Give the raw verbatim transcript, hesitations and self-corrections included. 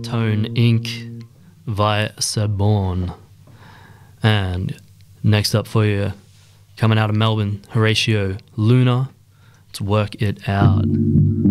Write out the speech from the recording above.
Tone Incorporated via Saborn. And next up for you, coming out of Melbourne, Horatio Luna. Let's work it out.